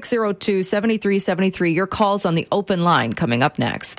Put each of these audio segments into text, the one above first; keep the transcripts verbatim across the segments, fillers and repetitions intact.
six oh two, seven three seven three. Your call's on the open line coming up next.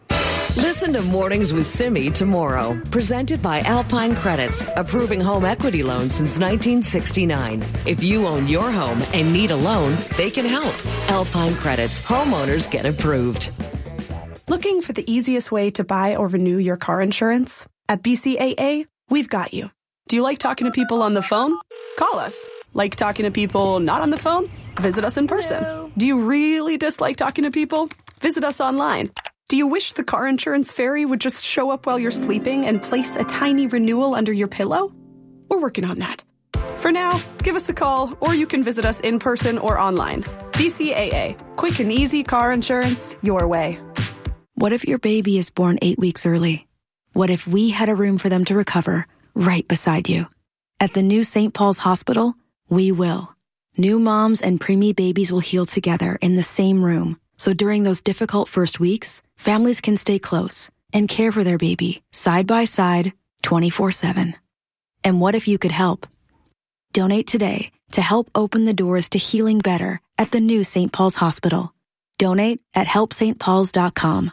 Listen to Mornings with Simi tomorrow. Presented by Alpine Credits, approving home equity loans since nineteen sixty-nine. If you own your home and need a loan, they can help. Alpine Credits, homeowners get approved. Looking for the easiest way to buy or renew your car insurance? At B C A A, we've got you. Do you like talking to people on the phone? Call us. Like talking to people not on the phone? Visit us in person. Hello. Do you really dislike talking to people? Visit us online. Do you wish the car insurance fairy would just show up while you're sleeping and place a tiny renewal under your pillow? We're working on that. For now, give us a call, or you can visit us in person or online. B C A A. Quick and easy car insurance your way. What if your baby is born eight weeks early? What if we had a room for them to recover right beside you? At the new Saint Paul's Hospital, we will. New moms and preemie babies will heal together in the same room. So during those difficult first weeks, families can stay close and care for their baby side by side, twenty-four seven. And what if you could help? Donate today to help open the doors to healing better at the new Saint Paul's Hospital. Donate at help st pauls dot com.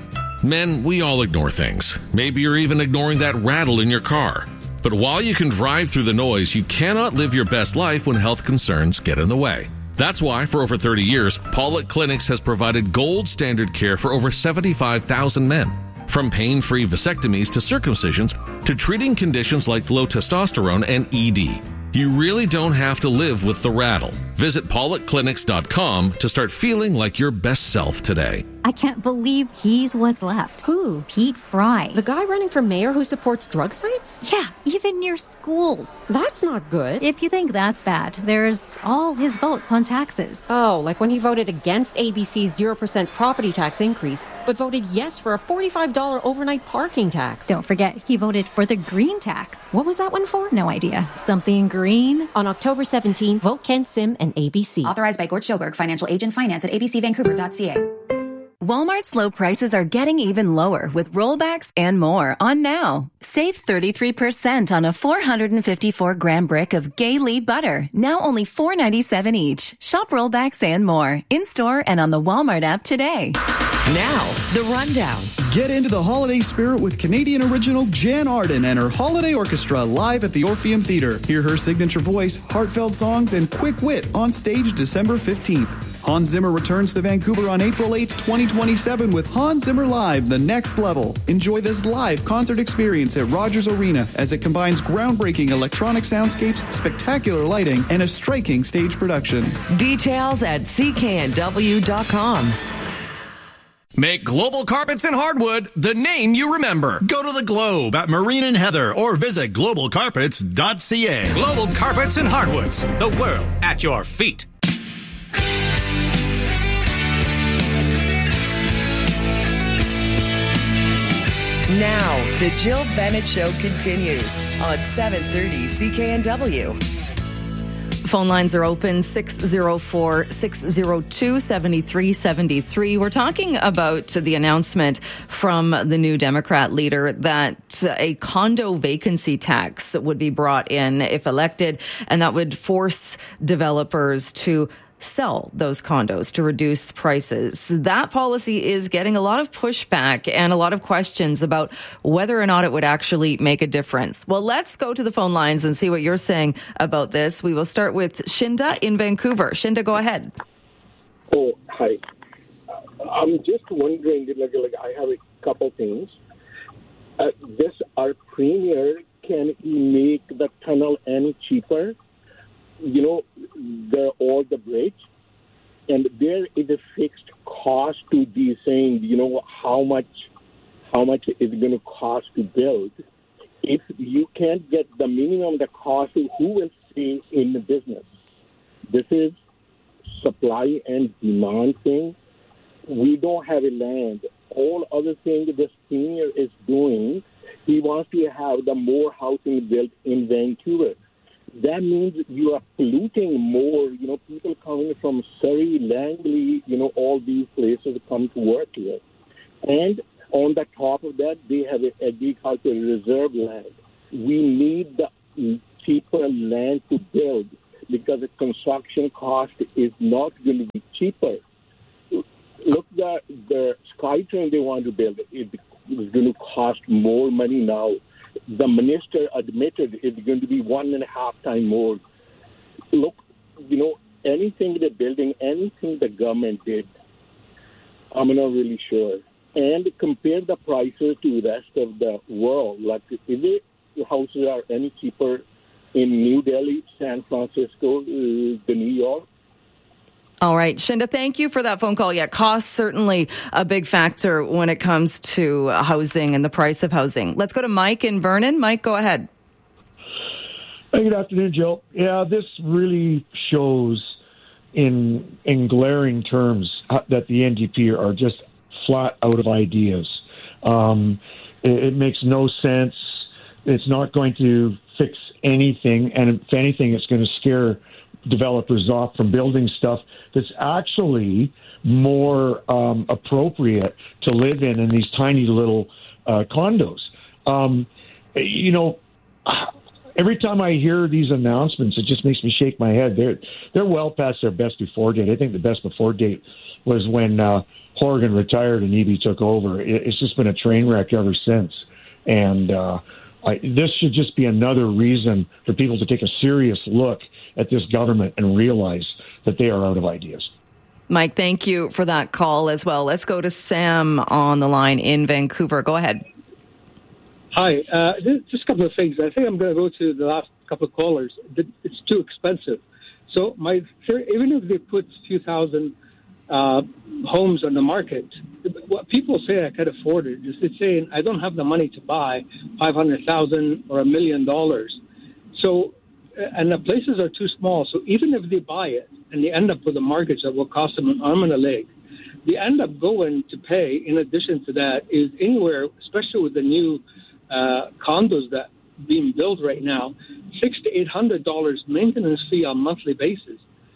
Men, we all ignore things. Maybe you're even ignoring that rattle in your car. But while you can drive through the noise, you cannot live your best life when health concerns get in the way. That's why, for over thirty years, Pollock Clinics has provided gold standard care for over seventy-five thousand men. From pain-free vasectomies to circumcisions to treating conditions like low testosterone and E D. You really don't have to live with the rattle. Visit pollock clinics dot com to start feeling like your best self today. I can't believe he's what's left. Who? Pete Fry. The guy running for mayor who supports drug sites? Yeah, even near schools. That's not good. If you think that's bad, there's all his votes on taxes. Oh, like when he voted against A B C's zero percent property tax increase, but voted yes for a forty-five dollars overnight parking tax. Don't forget, he voted for the green tax. What was that one for? No idea. Something green. On October seventeenth, vote Ken Sim and A B C. Authorized by Gort Schoberg, financial agent, finance at a b c vancouver dot c a. Walmart's low prices are getting even lower with rollbacks and more on now. Save thirty-three percent on a four hundred fifty-four gram brick of Gay-Lee butter, now only four ninety-seven each. Shop rollbacks and more in-store and on the Walmart app today. Now, the rundown. Get into the holiday spirit with Canadian original Jan Arden and her Holiday Orchestra live at the Orpheum Theatre. Hear her signature voice, heartfelt songs, and quick wit on stage December fifteenth. Hans Zimmer returns to Vancouver on April eighth, twenty twenty-seven with Hans Zimmer Live, The Next Level. Enjoy this live concert experience at Rogers Arena as it combines groundbreaking electronic soundscapes, spectacular lighting, and a striking stage production. Details at c k n w dot com. Make Global Carpets and Hardwood the name you remember. Go to the Globe at Marine and Heather or visit global carpets dot c a. Global Carpets and Hardwoods, the world at your feet. Now, the Jill Bennett Show continues on seven thirty C K N W. Phone lines are open, six oh four, six oh two, seven three seven three. We're talking about the announcement from the new Democrat leader that a condo vacancy tax would be brought in if elected, and that would force developers to sell those condos to reduce prices. That policy is getting a lot of pushback and a lot of questions about whether or not it would actually make a difference. Well, let's go to the phone lines and see what you're saying about this. We will start with Shinda in Vancouver. Shinda, go ahead. Oh, hi. I'm just wondering, like, like I have a couple things. Uh, this, our premier, can he make the tunnel any cheaper? You know, the all the bridge, and there is a fixed cost to the saying, you know, how much how much is it going to cost to build. If you can't get the minimum the cost, who will stay in the business? This is supply and demand thing. We don't have a land. All other things this premier is doing, he wants to have the more housing built in Vancouver. That means you are polluting more, you know, people coming from Surrey, Langley, you know, all these places come to work here. And on the top of that, they have an agricultural reserve land. We need the cheaper land to build. because the construction cost is not going to be cheaper. Look, the, the SkyTrain they want to build, it is going to cost more money now. The minister admitted it's going to be one and a half time more. Look, you know, anything they're building, anything the government did, I'm not really sure. And compare the prices to the rest of the world. Like, is it houses are any cheaper in New Delhi, San Francisco, uh, than New York? All right, Shinda, thank you for that phone call. Yeah, cost certainly a big factor when it comes to housing and the price of housing. Let's go to Mike in Vernon. Mike, go ahead. Hey, good afternoon, Jill. Yeah, this really shows in in glaring terms that the N D P are just flat out of ideas. Um, it, it makes no sense. It's not going to fix anything, and if anything, it's going to scare developers off from building stuff that's actually more um, appropriate to live in in these tiny little uh, condos. Um, you know, every time I hear these announcements, it just makes me shake my head. They're they're well past their best before date. I think the best before date was when uh, Horgan retired and Eby took over. It, it's just been a train wreck ever since. And uh, I, this should just be another reason for people to take a serious look at this government and realize that they are out of ideas. Mike, thank you for that call as well. Let's go to Sam on the line in Vancouver. Go ahead. Hi. Uh, just a couple of things. I think I'm going to go to the last couple of callers. It's too expensive. So my theory, even if they put a few thousand uh, homes on the market, what people say I can afford it. It's saying I don't have the money to buy five hundred thousand dollars or a million dollars. So, and the places are too small. So even if they buy it and they end up with a mortgage that will cost them an arm and a leg, they end up going to pay, in addition to that, is anywhere, especially with the new uh, condos that are being built right now, six to eight hundred dollars maintenance fee on a monthly basis.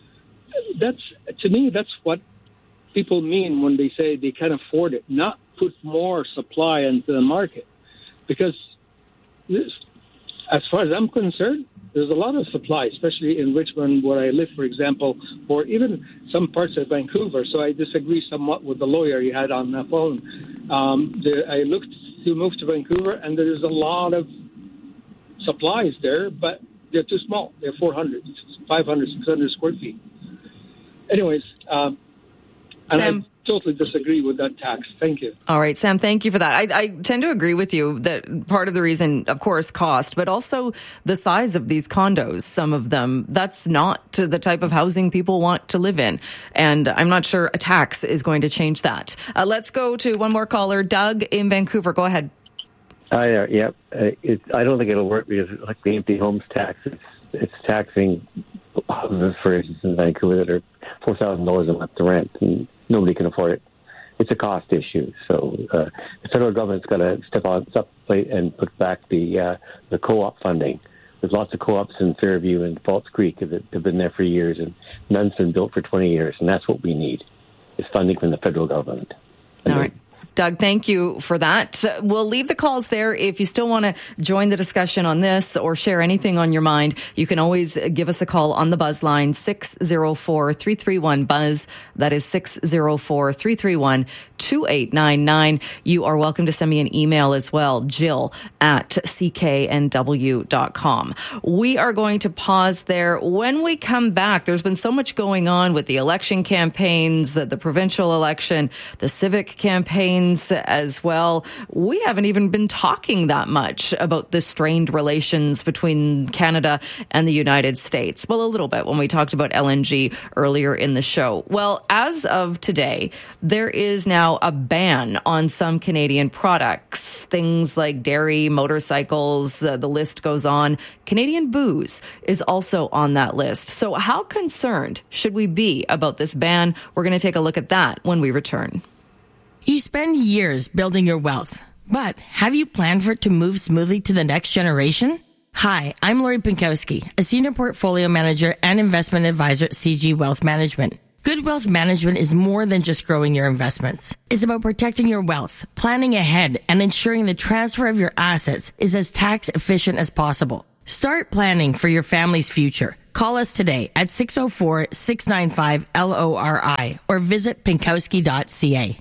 That's, to me, that's what people mean when they say they can afford it, not put more supply into the market. Because this, as far as I'm concerned, there's a lot of supply, especially in Richmond, where I live, for example, or even some parts of Vancouver. So I disagree somewhat with the lawyer you had on the phone. Um, there, I looked to move to Vancouver, and there's a lot of supplies there, but they're too small. They're four hundred, five hundred, six hundred square feet. Anyways, um, and Sam, I totally disagree with that tax. Thank you. All right, Sam, thank you for that. I, I tend to agree with you that part of the reason, of course, cost, but also the size of these condos, some of them, that's not the type of housing people want to live in. And I'm not sure a tax is going to change that. Uh, let's go to one more caller. Doug in Vancouver. Go ahead. Hi there. Yeah, uh, it, I don't think it'll work because, like the empty homes tax, it's, it's taxing houses, for instance, in Vancouver that are four thousand dollars a month to rent, and nobody can afford it. It's a cost issue. So uh, the federal government's got to step on up plate and put back the uh, the co-op funding. There's lots of co-ops in Fairview and Falls Creek that have been there for years, and none's been built for twenty years, and that's what we need, is funding from the federal government. And all right. Doug, thank you for that. We'll leave the calls there. If you still want to join the discussion on this or share anything on your mind, you can always give us a call on the Buzz line, six oh four, three three one, BUZZ. That is six oh four, three three one, two eight nine nine. You are welcome to send me an email as well, Jill at c k n w dot com. We are going to pause there. When we come back, there's been so much going on with the election campaigns, the provincial election, the civic campaigns, as well. We haven't even been talking that much about the strained relations between Canada and the United States. Well, a little bit when we talked about L N G earlier in the show. Well, as of today, there is now a ban on some Canadian products, things like dairy, motorcycles, uh, the list goes on. Canadian booze is also on that list. So how concerned should we be about this ban? We're going to take a look at that when we return. You spend years building your wealth, but have you planned for it to move smoothly to the next generation? Hi, I'm Lori Pinkowski, a senior portfolio manager and investment advisor at C G Wealth Management. Good wealth management is more than just growing your investments. It's about protecting your wealth, planning ahead, and ensuring the transfer of your assets is as tax efficient as possible. Start planning for your family's future. Call us today at six oh four, six nine five, L O R I or visit pinkowski dot c a.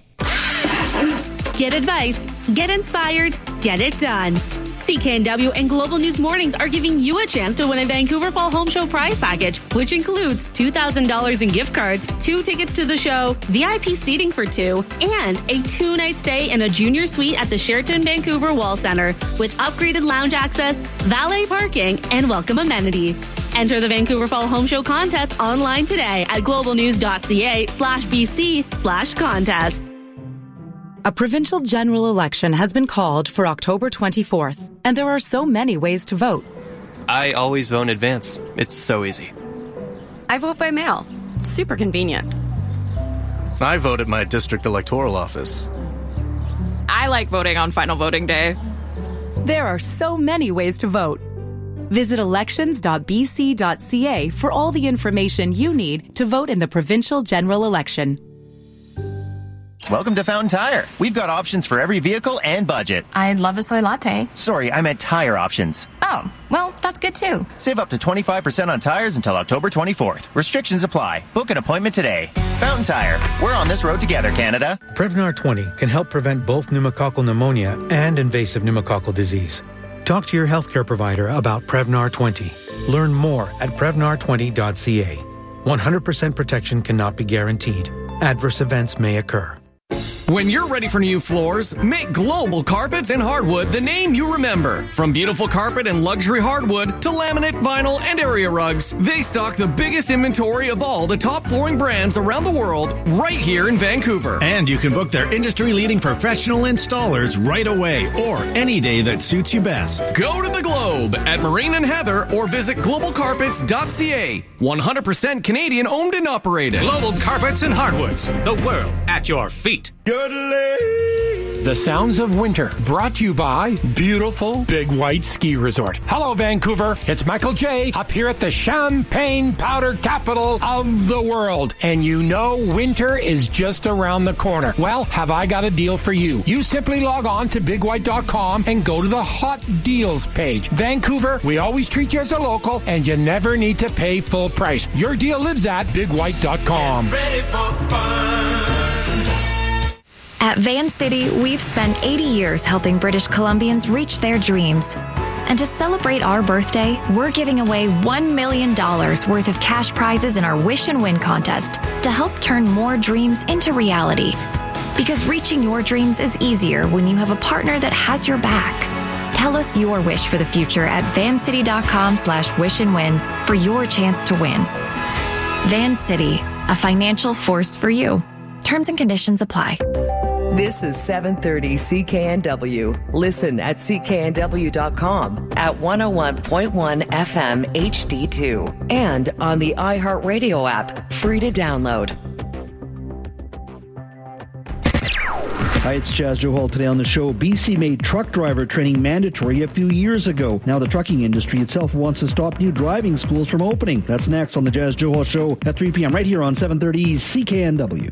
Get advice, get inspired, get it done. C K N W and Global News Mornings are giving you a chance to win a Vancouver Fall Home Show prize package, which includes two thousand dollars in gift cards, two tickets to the show, V I P seating for two, and a two-night stay in a junior suite at the Sheraton Vancouver Wall Centre with upgraded lounge access, valet parking, and welcome amenities. Enter the Vancouver Fall Home Show contest online today at globalnews.ca slash BC slash contest. A provincial general election has been called for October twenty-fourth, and there are so many ways to vote. I always vote in advance. It's so easy. I vote by mail. Super convenient. I vote at my district electoral office. I like voting on final voting day. There are so many ways to vote. Visit elections dot b c dot c a for all the information you need to vote in the provincial general election. Welcome to Fountain Tire. We've got options for every vehicle and budget. I'd love a soy latte. Sorry, I meant tire options. Oh, well, that's good too. Save up to twenty-five percent on tires until October twenty-fourth. Restrictions apply. Book an appointment today. Fountain Tire. We're on this road together, Canada. Prevnar twenty can help prevent both pneumococcal pneumonia and invasive pneumococcal disease. Talk to your healthcare provider about Prevnar twenty. Learn more at prevnar twenty dot c a. one hundred percent protection cannot be guaranteed. Adverse events may occur. When you're ready for new floors, make Global Carpets and Hardwood the name you remember. From beautiful carpet and luxury hardwood to laminate, vinyl, and area rugs, they stock the biggest inventory of all the top flooring brands around the world right here in Vancouver. And you can book their industry-leading professional installers right away or any day that suits you best. Go to the Globe at Marine and Heather or visit global carpets dot c a. one hundred percent Canadian owned and operated. Global Carpets and Hardwoods, the world at your feet. The sounds of winter, brought to you by beautiful Big White Ski Resort. Hello, Vancouver. It's Michael J. up here at the Champagne Powder capital of the world. And you know winter is just around the corner. Well, have I got a deal for you? You simply log on to big white dot com and go to the hot deals page. Vancouver, we always treat you as a local, and you never need to pay full price. Your deal lives at big white dot com. Ready for fun. At Van City, we've spent eighty years helping British Columbians reach their dreams. And to celebrate our birthday, we're giving away one million dollars worth of cash prizes in our Wish and Win contest to help turn more dreams into reality. Because reaching your dreams is easier when you have a partner that has your back. Tell us your wish for the future at vancity dot com slash wish and win for your chance to win. Van City, a financial force for you. Terms and conditions apply. This is seven thirty C K N W. Listen at c k n w dot com, at one oh one point one F M H D two, and on the iHeartRadio app, free to download. Hi, it's Chaz Johal. Today on the show, B C made truck driver training mandatory a few years ago. Now the trucking industry itself wants to stop new driving schools from opening. That's next on the Chaz Johal Show at three p.m. right here on seven thirty C K N W.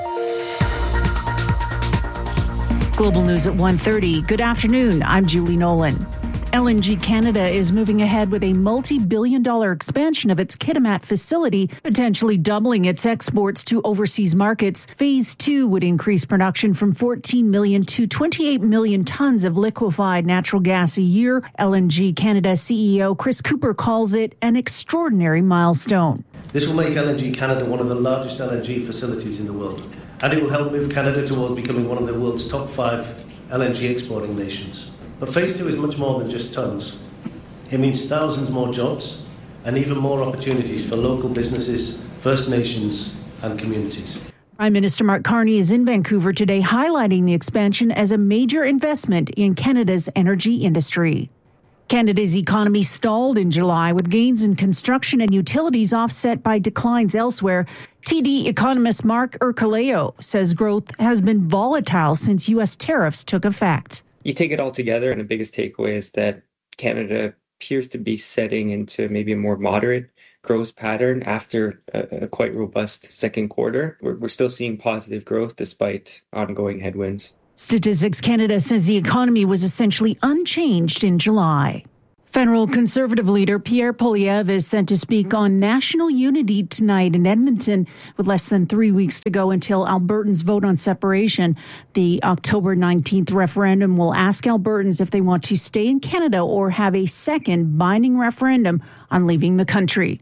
Global News at one thirty. Good afternoon. I'm Julie Nolan. L N G Canada is moving ahead with a multi-billion dollar expansion of its Kitimat facility, potentially doubling its exports to overseas markets. Phase two would increase production from fourteen million to twenty-eight million tons of liquefied natural gas a year. L N G Canada C E O Chris Cooper calls it an extraordinary milestone. This will make L N G Canada one of the largest L N G facilities in the world, and it will help move Canada towards becoming one of the world's top five L N G exporting nations. But phase two is much more than just tons. It means thousands more jobs and even more opportunities for local businesses, First Nations and communities. Prime Minister Mark Carney is in Vancouver today, highlighting the expansion as a major investment in Canada's energy industry. Canada's economy stalled in July, with gains in construction and utilities offset by declines elsewhere. T D economist Mark Ercoleo says growth has been volatile since U S tariffs took effect. You take it all together, and the biggest takeaway is that Canada appears to be setting into maybe a more moderate growth pattern after a, a quite robust second quarter. We're, we're still seeing positive growth despite ongoing headwinds. Statistics Canada says the economy was essentially unchanged in July. Federal Conservative leader Pierre Poilievre is set to speak on national unity tonight in Edmonton with less than three weeks to go until Albertans vote on separation. The October nineteenth referendum will ask Albertans if they want to stay in Canada or have a second binding referendum on leaving the country.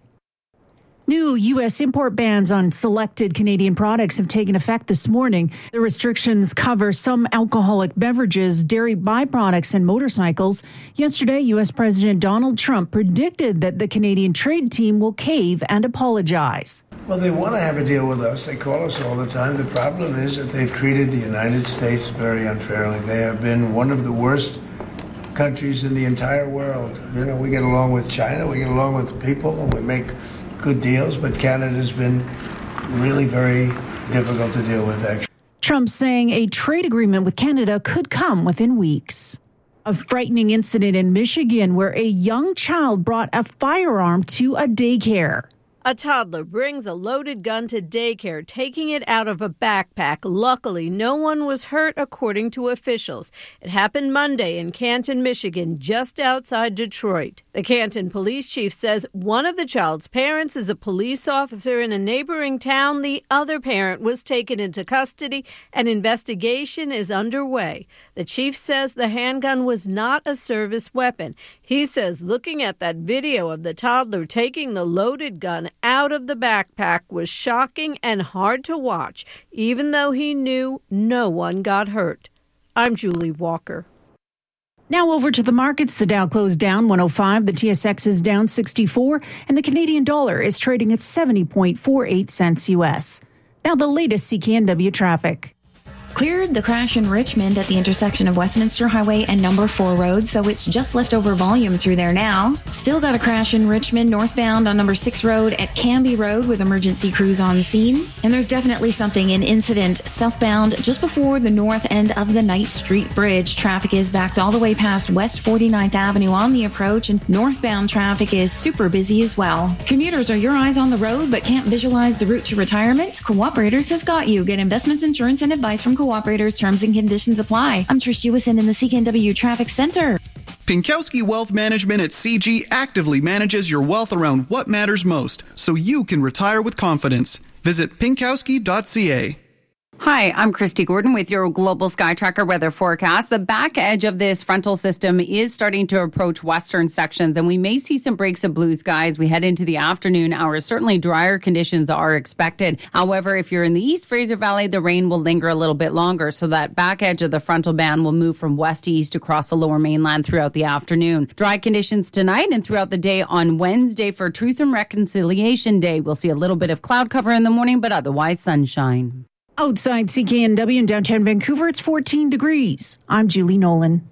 New U S import bans on selected Canadian products have taken effect this morning. The restrictions cover some alcoholic beverages, dairy byproducts, and motorcycles. Yesterday, U S President Donald Trump predicted that the Canadian trade team will cave and apologize. Well, they want to have a deal with us. They call us all the time. The problem is that they've treated the United States very unfairly. They have been one of the worst countries in the entire world. You know, we get along with China, we get along with the people, and we make good deals, but Canada's been really very difficult to deal with, actually. Trump saying a trade agreement with Canada could come within weeks. A frightening incident in Michigan where a young child brought a firearm to a daycare. A toddler brings a loaded gun to daycare, taking it out of a backpack. Luckily, no one was hurt, according to officials. It happened Monday in Canton, Michigan, just outside Detroit. The Canton police chief says one of the child's parents is a police officer in a neighboring town. The other parent was taken into custody. An investigation is underway. The chief says the handgun was not a service weapon. He says looking at that video of the toddler taking the loaded gun out of the backpack was shocking and hard to watch, even though he knew no one got hurt. I'm Julie Walker. Now over to the markets. The Dow closed down one oh five, the T S X is down sixty-four, and the Canadian dollar is trading at seventy point four eight cents U S. Now the latest C K N W traffic. Cleared the crash in Richmond at the intersection of Westminster Highway and Number four Road, so it's just leftover volume through there now. Still got a crash in Richmond northbound on Number six Road at Canby Road with emergency crews on scene. And there's definitely something, an incident southbound just before the north end of the Knight Street Bridge. Traffic is backed all the way past West forty-ninth Avenue on the approach, and northbound traffic is super busy as well. Commuters, are your eyes on the road but can't visualize the route to retirement? Cooperators has got you. Get investments, insurance, and advice from Cooperators. Terms and conditions apply. I'm Trish Jewison in the C K N W Traffic Center. Pinkowski Wealth Management at C G actively manages your wealth around what matters most, so you can retire with confidence. Visit pinkowski dot c a. Hi, I'm Christy Gordon with your Global Sky Tracker weather forecast. The back edge of this frontal system is starting to approach western sections, and we may see some breaks of blue skies. We head into the afternoon hours. Certainly drier conditions are expected. However, if you're in the East Fraser Valley, the rain will linger a little bit longer, so that back edge of the frontal band will move from west to east across the lower mainland throughout the afternoon. Dry conditions tonight and throughout the day on Wednesday for Truth and Reconciliation Day. We'll see a little bit of cloud cover in the morning, but otherwise sunshine. Outside C K N W in downtown Vancouver, it's fourteen degrees. I'm Julie Nolan.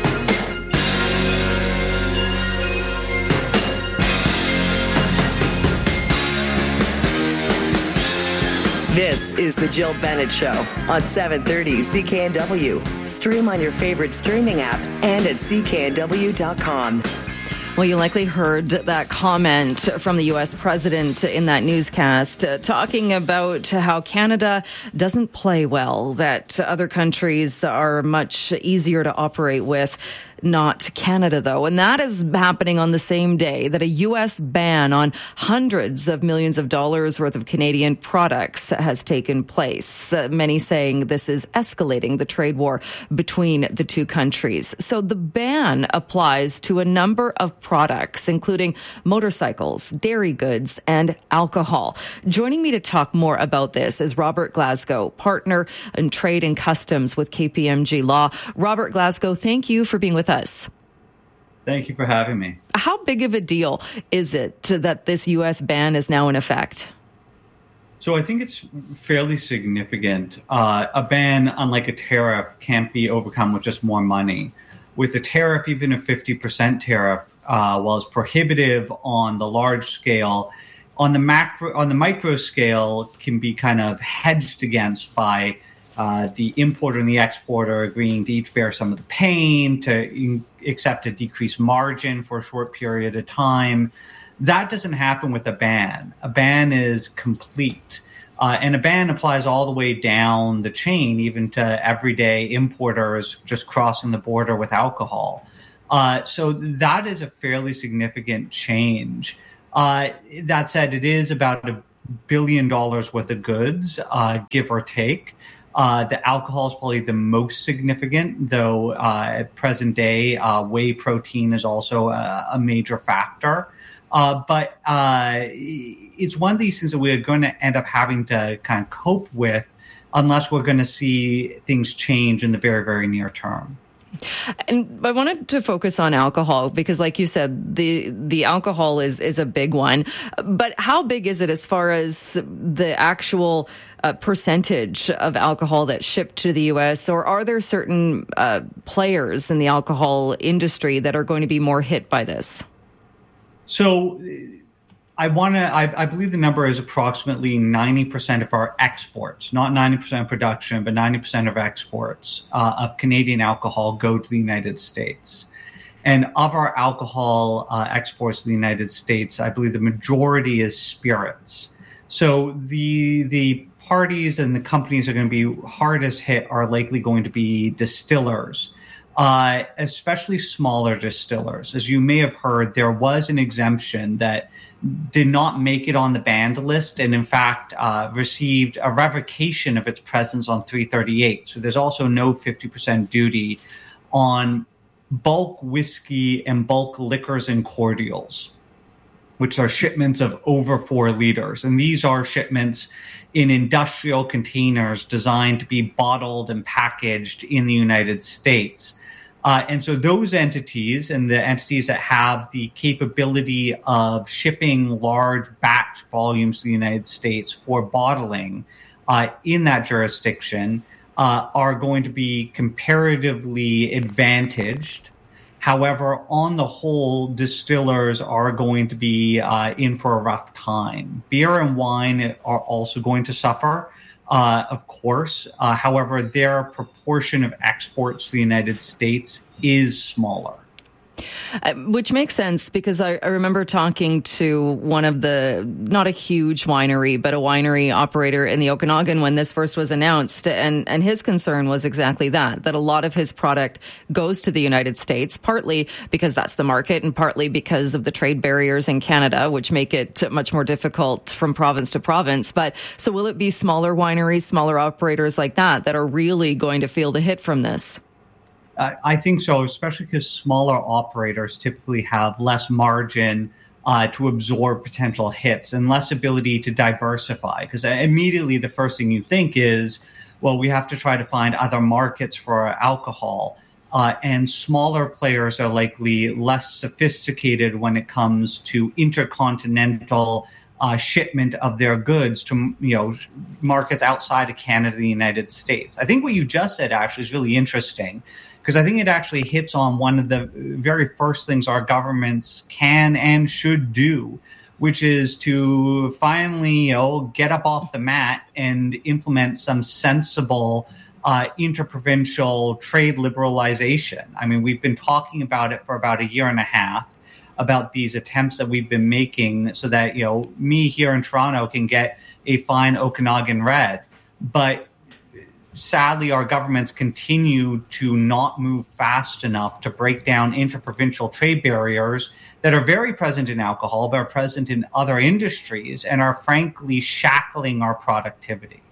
This is the Jill Bennett Show on seven thirty C K N W. Stream on your favorite streaming app and at c k n w dot com. Well, you likely heard that comment from the U S president in that newscast uh, talking about how Canada doesn't play well, that other countries are much easier to operate with. Not Canada, though. And that is happening on the same day that a U S ban on hundreds of millions of dollars worth of Canadian products has taken place. Uh, many saying this is escalating the trade war between the two countries. So the ban applies to a number of products, including motorcycles, dairy goods, and alcohol. Joining me to talk more about this is Robert Glasgow, partner in trade and customs with K P M G Law. Robert Glasgow, thank you for being with us. Thank you for having me. How big of a deal is it to, that this U S ban is now in effect? So I think it's fairly significant. Uh, a ban, unlike a tariff, can't be overcome with just more money. With a tariff, even a fifty percent tariff, uh, while it's prohibitive on the large scale, on the macro, on the micro scale, can be kind of hedged against by Uh, the importer and the exporter agreeing to each bear some of the pain, to in, accept a decreased margin for a short period of time. That doesn't happen with a ban. A ban is complete. Uh, and a ban applies all the way down the chain, even to everyday importers just crossing the border with alcohol. Uh, so that is a fairly significant change. Uh, that said, it is about a billion dollars worth of goods, uh, give or take. Uh, the alcohol is probably the most significant, though uh, at present day, uh, whey protein is also a, a major factor. Uh, but uh, it's one of these things that we're going to end up having to kind of cope with unless we're going to see things change in the very, very near term. And I wanted to focus on alcohol because, like you said, the the alcohol is, is a big one. But how big is it as far as the actual uh, percentage of alcohol that's shipped to the U S? Or are there certain uh, players in the alcohol industry that are going to be more hit by this? So I want to, I, I believe the number is approximately ninety percent of our exports, not ninety percent of production, but ninety percent of exports uh, of Canadian alcohol go to the United States. And of our alcohol uh, exports to the United States, I believe the majority is spirits. So the the parties and the companies that are going to be hardest hit are likely going to be distillers. Uh, especially smaller distillers. As you may have heard, there was an exemption that did not make it on the banned list and, in fact, uh, received a revocation of its presence on three thirty-eight. So there's also no fifty percent duty on bulk whiskey and bulk liquors and cordials, which are shipments of over four liters. And these are shipments in industrial containers designed to be bottled and packaged in the United States. Uh, and so those entities and the entities that have the capability of shipping large batch volumes to the United States for bottling uh, in that jurisdiction uh, are going to be comparatively advantaged. However, on the whole, distillers are going to be uh, in for a rough time. Beer and wine are also going to suffer. Uh, of course. Uh, however, their proportion of exports to the United States is smaller. Uh, which makes sense because I, I remember talking to one of the, not a huge winery, but a winery operator in the Okanagan when this first was announced. And, and his concern was exactly that, that a lot of his product goes to the United States, partly because that's the market and partly because of the trade barriers in Canada, which make it much more difficult from province to province. But so will it be smaller wineries, smaller operators like that, that are really going to feel the hit from this? I think so, especially because smaller operators typically have less margin uh, to absorb potential hits and less ability to diversify. Because immediately the first thing you think is, well, we have to try to find other markets for our alcohol. Uh, and smaller players are likely less sophisticated when it comes to intercontinental uh, shipment of their goods to, you know, markets outside of Canada and the United States. I think what you just said actually is really interesting, because I think it actually hits on one of the very first things our governments can and should do, which is to finally, you know, get up off the mat and implement some sensible uh, interprovincial trade liberalization. I mean, we've been talking about it for about a year and a half, about these attempts that we've been making so that, you know, me here in Toronto can get a fine Okanagan Red. But sadly, our governments continue to not move fast enough to break down interprovincial trade barriers that are very present in alcohol, but are present in other industries and are frankly shackling our productivity.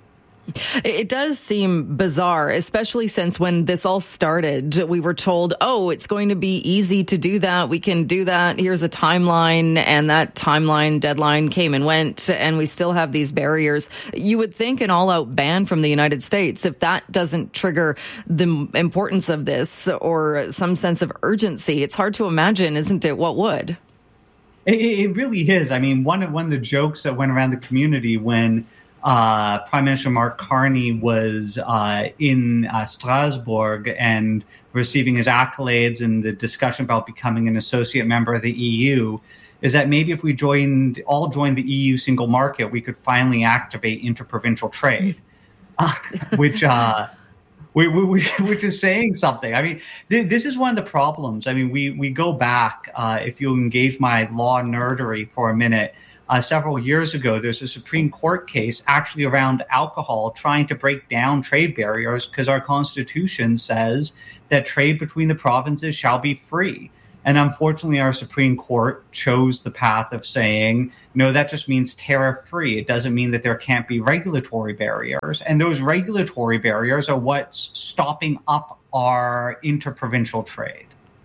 It does seem bizarre, especially since when this all started, we were told, oh, it's going to be easy to do that. We can do that. Here's a timeline. And that timeline deadline came and went. And we still have these barriers. You would think an all-out ban from the United States, if that doesn't trigger the importance of this or some sense of urgency, it's hard to imagine, isn't it? What would? It, it really is. I mean, one of, one of the jokes that went around the community when Uh, Prime Minister Mark Carney was uh, in uh, Strasbourg and receiving his accolades and the discussion about becoming an associate member of the E U, is that maybe if we joined, all joined the E U single market, we could finally activate interprovincial trade, uh, which uh, we, we, which is saying something. I mean, th- this is one of the problems. I mean, we we go back, uh, if you engage my law nerdery for a minute. Uh, several years ago, there's a Supreme Court case actually around alcohol trying to break down trade barriers because our Constitution says that trade between the provinces shall be free. And unfortunately, our Supreme Court chose the path of saying, no, that just means tariff-free. It doesn't mean that there can't be regulatory barriers. And those regulatory barriers are what's stopping up our interprovincial trade.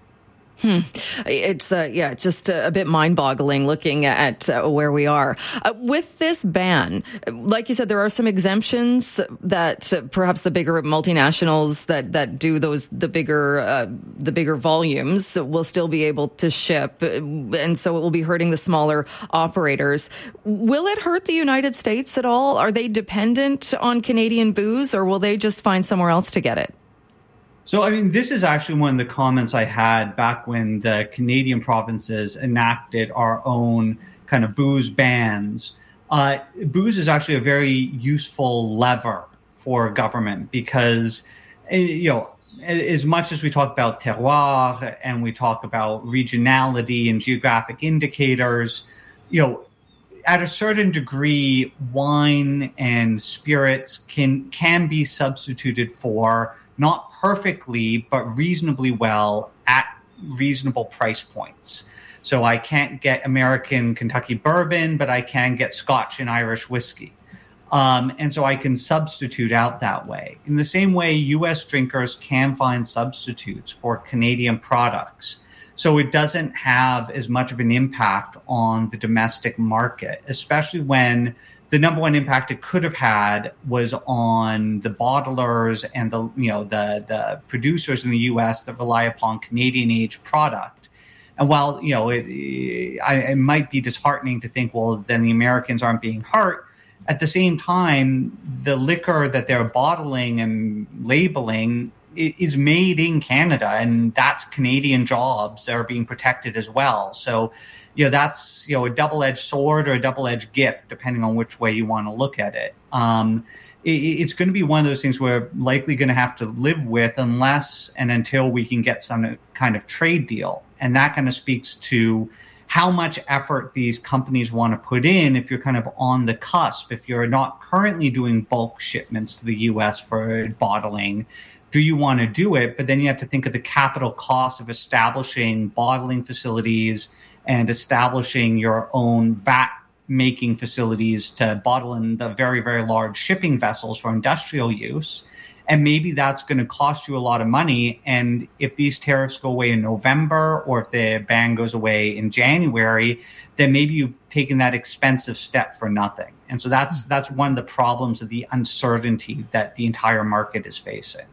Hmm. It's, uh, yeah, it's just a bit mind-boggling looking at uh, where we are. Uh, with this ban, like you said, there are some exemptions that uh, perhaps the bigger multinationals that, that do those, the bigger, uh, the bigger volumes will still be able to ship. And so it will be hurting the smaller operators. Will it hurt the United States at all? Are they dependent on Canadian booze, or will they just find somewhere else to get it? So, I mean, this is actually one of the comments I had back when the Canadian provinces enacted our own kind of booze bans. Uh, booze is actually a very useful lever for government because, you know, as much as we talk about terroir and we talk about regionality and geographic indicators, you know, at a certain degree, wine and spirits can can be substituted for, not perfectly, but reasonably well at reasonable price points. So I can't get American Kentucky bourbon, but I can get Scotch and Irish whiskey. Um, and so I can substitute out that way. In the same way, U S drinkers can find substitutes for Canadian products. So it doesn't have as much of an impact on the domestic market, especially when the number one impact it could have had was on the bottlers and the you know the the producers in the U S that rely upon Canadian-aged product. And while you know it, it, it might be disheartening to think, well, then the Americans aren't being hurt. At the same time, the liquor that they're bottling and labeling is made in Canada, and that's Canadian jobs that are being protected as well. So, you know, that's, you know, a double-edged sword or a double-edged gift, depending on which way you want to look at it. Um, it it's going to be one of those things we're likely going to have to live with unless and until we can get some kind of trade deal. And that kind of speaks to how much effort these companies want to put in if you're kind of on the cusp, if you're not currently doing bulk shipments to the U S for bottling. Do you want to do it? But then you have to think of the capital cost of establishing bottling facilities and establishing your own V A T-making facilities to bottle in the very, very large shipping vessels for industrial use. And maybe that's going to cost you a lot of money. And if these tariffs go away in November, or if the ban goes away in January, then maybe you've taken that expensive step for nothing. And so that's that's one of the problems of the uncertainty that the entire market is facing.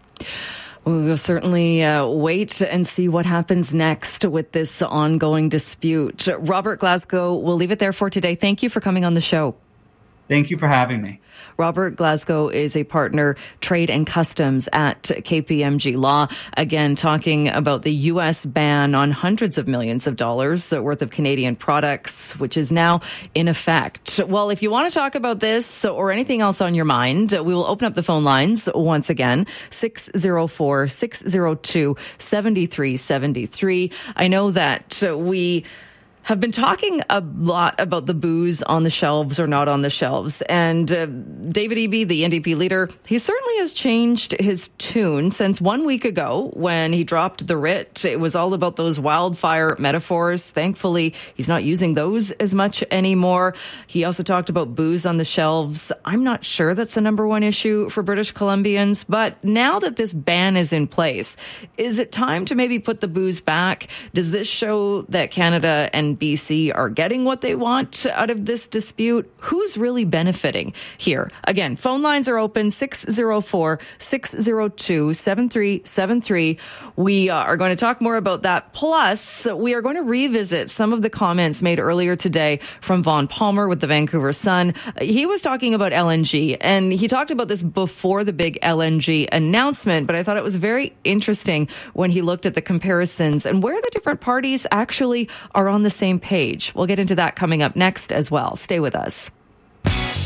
We will certainly uh, wait and see what happens next with this ongoing dispute. Robert Glasgow, we'll leave it there for today. Thank you for coming on the show. Thank you for having me. Robert Glasgow is a partner, trade and customs at K P M G Law. Again, talking about the U S ban on hundreds of millions of dollars worth of Canadian products, which is now in effect. Well, if you want to talk about this or anything else on your mind, we will open up the phone lines once again, six oh four, six oh two, seven three seven three. I know that we have been talking a lot about the booze on the shelves or not on the shelves. And uh, David Eby, the N D P leader, he certainly has changed his tune since one week ago when he dropped the writ. It was all about those wildfire metaphors. Thankfully, he's not using those as much anymore. He also talked about booze on the shelves. I'm not sure that's the number one issue for British Columbians, but now that this ban is in place, is it time to maybe put the booze back? Does this show that Canada and B C are getting what they want out of this dispute? Who's really benefiting here? Again, phone lines are open, six oh four, six oh two, seven three seven three. We uh, are going to talk more about that. Plus, we are going to revisit some of the comments made earlier today from Vaughn Palmer with the Vancouver Sun. He was talking about L N G, and he talked about this before the big L N G announcement, but I thought it was very interesting when he looked at the comparisons and where the different parties actually are on the same page. We'll get into that coming up next as well. Stay with us.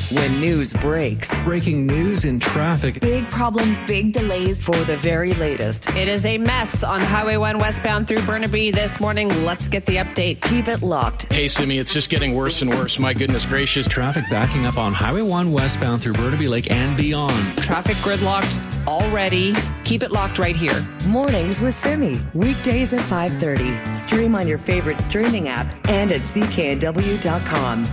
when news breaks. Breaking news in traffic. Big problems, big delays. For the very latest. It is a mess on Highway one westbound through Burnaby this morning. Let's get the update. Keep it locked. Hey, Simi, it's just getting worse and worse. My goodness gracious. Traffic backing up on Highway one westbound through Burnaby Lake and beyond. Traffic gridlocked already. Keep it locked right here. Mornings with Simi. Weekdays at five thirty. Stream on your favorite streaming app and at C K N W dot com.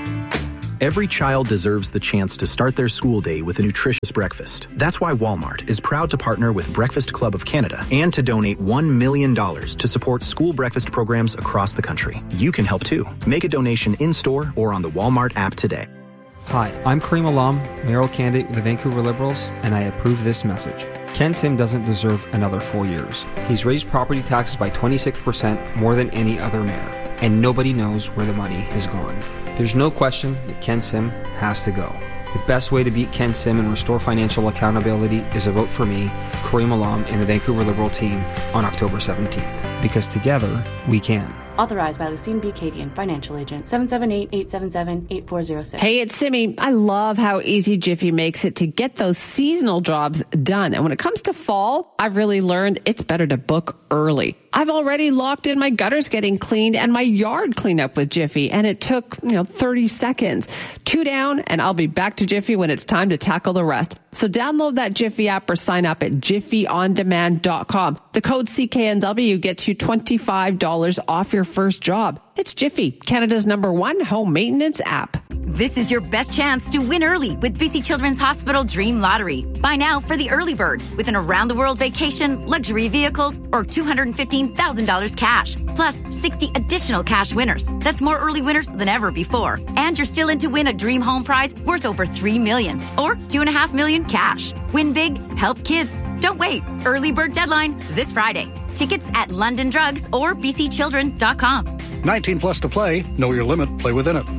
Every child deserves the chance to start their school day with a nutritious breakfast. That's why Walmart is proud to partner with Breakfast Club of Canada and to donate one million dollars to support school breakfast programs across the country. You can help too. Make a donation in-store or on the Walmart app today. Hi, I'm Kareem Alam, mayoral candidate with the Vancouver Liberals, and I approve this message. Ken Sim doesn't deserve another four years. He's raised property taxes by twenty-six percent more than any other mayor, and nobody knows where the money has gone. There's no question that Ken Sim has to go. The best way to beat Ken Sim and restore financial accountability is a vote for me, Kareem Alam, and the Vancouver Liberal team on October seventeenth. Because together, we can. Authorized by Lucine B. Cadian, Financial Agent, seven seven eight, eight seven seven, eight four zero six. Hey, it's Simi. I love how easy Jiffy makes it to get those seasonal jobs done. And when it comes to fall, I've really learned it's better to book early. I've already locked in my gutters getting cleaned and my yard cleaned up with Jiffy, and it took, you know, thirty seconds. Two down, and I'll be back to Jiffy when it's time to tackle the rest. So download that Jiffy app or sign up at jiffy on demand dot com. The code C K N W gets you twenty-five dollars off your first job. It's Jiffy, Canada's number one home maintenance app. This is your best chance to win early with B C Children's Hospital Dream Lottery. Buy now for the early bird with an around-the-world vacation, luxury vehicles, or two hundred fifteen thousand dollars cash, plus sixty additional cash winners. That's more early winners than ever before. And you're still in to win a dream home prize worth over three million dollars or two point five million dollars cash. Win big, help kids. Don't wait. Early bird deadline this Friday. Tickets at London Drugs or b c children dot com. nineteen plus to play. Know your limit. Play within it.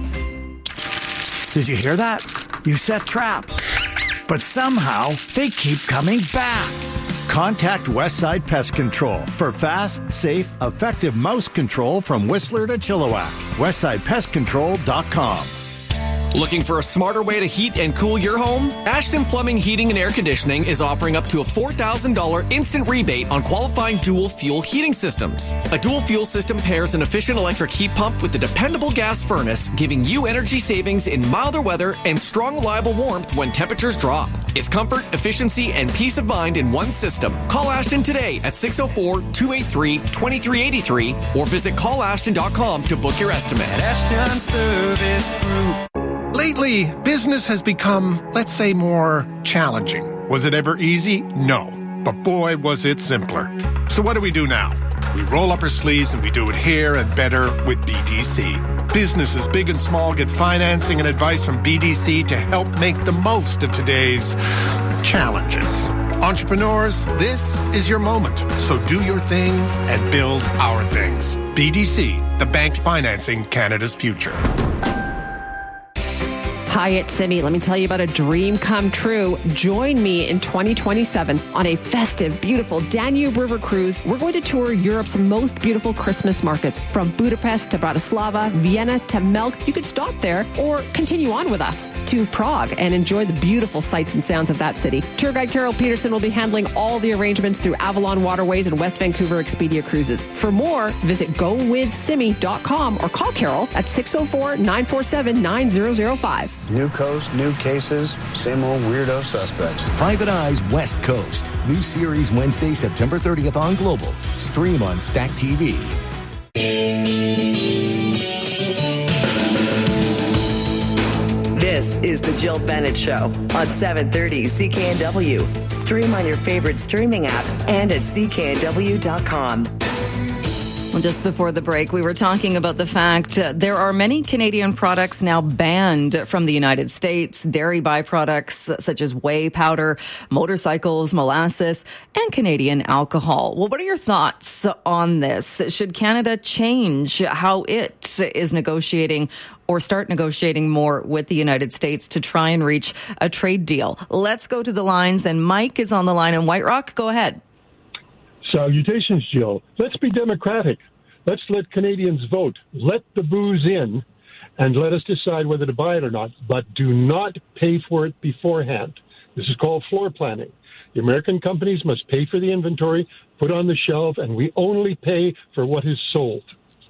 Did you hear that? You set traps. But somehow, they keep coming back. Contact Westside Pest Control for fast, safe, effective mouse control from Whistler to Chilliwack. westside pest control dot com. Looking for a smarter way to heat and cool your home? Ashton Plumbing, Heating and Air Conditioning is offering up to a four thousand dollars instant rebate on qualifying dual fuel heating systems. A dual fuel system pairs an efficient electric heat pump with a dependable gas furnace, giving you energy savings in milder weather and strong, reliable warmth when temperatures drop. It's comfort, efficiency, and peace of mind in one system. Call Ashton today at six oh four, two eight three, two three eight three or visit call ashton dot com to book your estimate. Ashton Service Group. Lately, business has become, let's say, more challenging. Was it ever easy? No. But boy, was it simpler. So what do we do now? We roll up our sleeves and we do it here and better with B D C. Businesses big and small get financing and advice from B D C to help make the most of today's challenges. Entrepreneurs, this is your moment. So do your thing and build our things. B D C, the bank financing Canada's future. Hi, it's Simi. Let me tell you about a dream come true. Join me in twenty twenty-seven on a festive, beautiful Danube River cruise. We're going to tour Europe's most beautiful Christmas markets, from Budapest to Bratislava, Vienna to Melk. You could stop there or continue on with us to Prague and enjoy the beautiful sights and sounds of that city. Tour guide Carol Peterson will be handling all the arrangements through Avalon Waterways and West Vancouver Expedia Cruises. For more, visit go with simi dot com or call Carol at six oh four, nine four seven, nine zero zero five. New coast, new cases, same old weirdo suspects. Private Eyes West Coast. New series Wednesday, September thirtieth on Global. Stream on Stack T V. This is the Jill Bennett Show on seven thirty C K N W. Stream on your favorite streaming app and at c k n w dot com. Well, just before the break, we were talking about the fact uh, there are many Canadian products now banned from the United States. Dairy byproducts such as whey powder, motorcycles, molasses, and Canadian alcohol. Well, what are your thoughts on this? Should Canada change how it is negotiating or start negotiating more with the United States to try and reach a trade deal? Let's go to the lines, and Mike is on the line in White Rock. Go ahead. Salutations, Jill. Let's be democratic. Let's let Canadians vote. Let the booze in and let us decide whether to buy it or not. But do not pay for it beforehand. This is called floor planning. The American companies must pay for the inventory, put on the shelf, and we only pay for what is sold.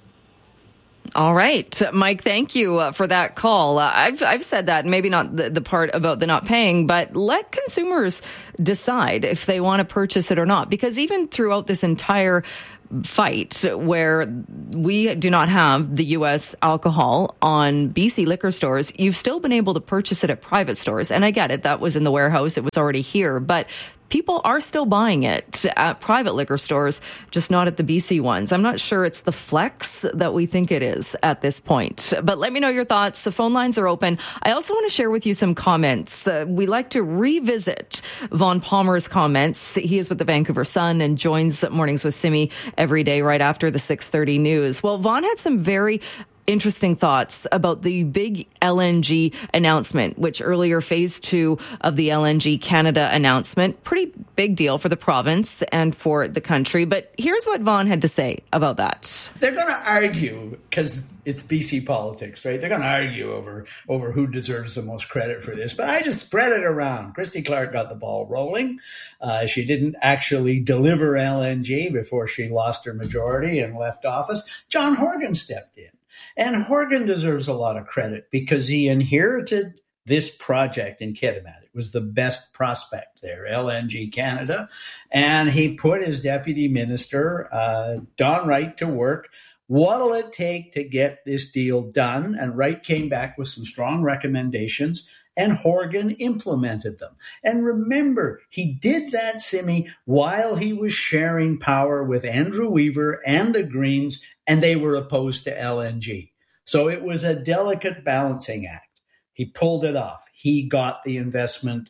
All right, Mike, thank you uh, for that call. Uh, I've I've said that, maybe not the, the part about the not paying, but let consumers decide if they want to purchase it or not. Because even throughout this entire fight where we do not have the U S alcohol on B C liquor stores, you've still been able to purchase it at private stores. And I get it, that was in the warehouse, it was already here, but people are still buying it at private liquor stores, just not at the B C ones. I'm not sure it's the flex that we think it is at this point. But let me know your thoughts. The phone lines are open. I also want to share with you some comments. Uh, we like to revisit Vaughn Palmer's comments. He is with the Vancouver Sun and joins Mornings with Simi every day right after the six thirty news. Well, Vaughn had some very interesting thoughts about the big L N G announcement, which earlier phase two of the L N G Canada announcement, pretty big deal for the province and for the country. But here's what Vaughn had to say about that. They're going to argue, because it's B C politics, right? They're going to argue over, over who deserves the most credit for this. But I just spread it around. Christy Clark got the ball rolling. Uh, she didn't actually deliver L N G before she lost her majority and left office. John Horgan stepped in. And Horgan deserves a lot of credit because he inherited this project in Kitimat. It was the best prospect there, L N G Canada. And he put his deputy minister, uh, Don Wright, to work. What'll it take to get this deal done? And Wright came back with some strong recommendations, and Horgan implemented them. And remember, he did that, Simi, while he was sharing power with Andrew Weaver and the Greens, and they were opposed to L N G. So it was a delicate balancing act. He pulled it off. He got the investment.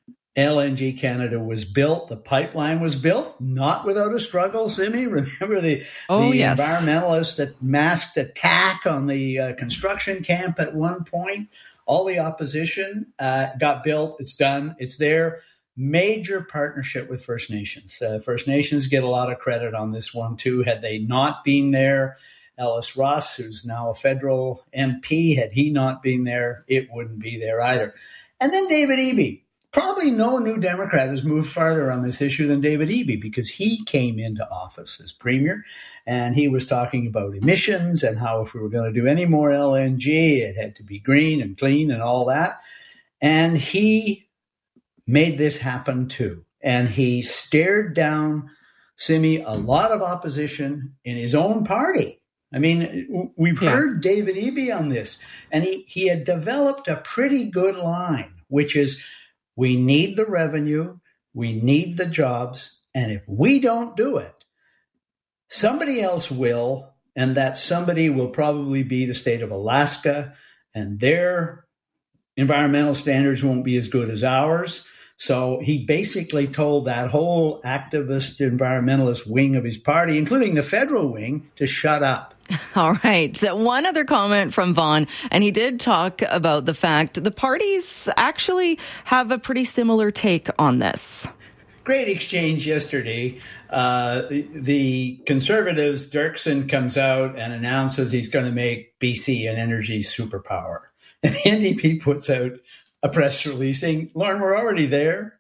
L N G Canada was built. The pipeline was built, not without a struggle, Simi. Remember the, oh, the yes. environmentalists that masked attack on the uh, construction camp at one point? All the opposition uh, got built. It's done. It's there. Major partnership with First Nations. Uh, First Nations get a lot of credit on this one, too. Had they not been there, Ellis Ross, who's now a federal M P, had he not been there, it wouldn't be there either. And then David Eby. Probably no New Democrat has moved farther on this issue than David Eby because he came into office as premier and he was talking about emissions and how if we were going to do any more L N G, it had to be green and clean and all that. And he made this happen too. And he stared down, Simi, a lot of opposition in his own party. I mean, we've yeah. heard David Eby on this, and he, he had developed a pretty good line, which is, we need the revenue, we need the jobs, and if we don't do it, somebody else will, and that somebody will probably be the state of Alaska, and their environmental standards won't be as good as ours. So he basically told that whole activist environmentalist wing of his party, including the federal wing, to shut up. All right. One other comment from Vaughn, and he did talk about the fact the parties actually have a pretty similar take on this. Great exchange yesterday. Uh, the, the Conservatives, Dirksen comes out and announces he's going to make B C an energy superpower. And the N D P puts out a press release saying, Lauren, we're already there.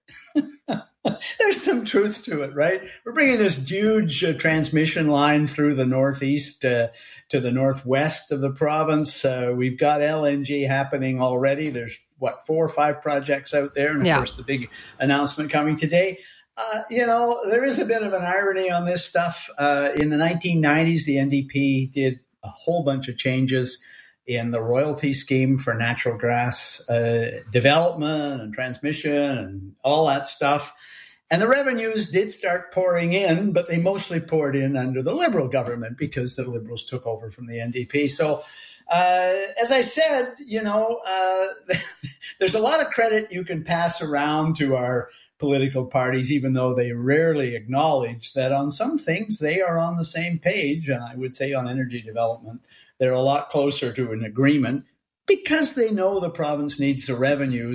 There's some truth to it, right? We're bringing this huge uh, transmission line through the northeast uh, to the northwest of the province. Uh, we've got L N G happening already. There's, what, four or five projects out there. And, of yeah. course, the big announcement coming today. Uh, you know, there is a bit of an irony on this stuff. Uh, in the nineteen nineties, the N D P did a whole bunch of changes in the royalty scheme for natural gas uh, development and transmission and all that stuff. And the revenues did start pouring in, but they mostly poured in under the Liberal government because the Liberals took over from the N D P. So, uh, as I said, you know, uh, there's a lot of credit you can pass around to our political parties, even though they rarely acknowledge that on some things they are on the same page. And I would say on energy development, they're a lot closer to an agreement because they know the province needs the revenues